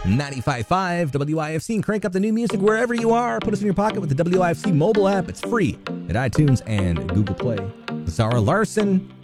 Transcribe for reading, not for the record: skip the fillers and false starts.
95.5 WIFC, and crank up the new music wherever you are. Put us in your pocket with the WIFC mobile app. It's free at iTunes and Google Play. Zara Larson,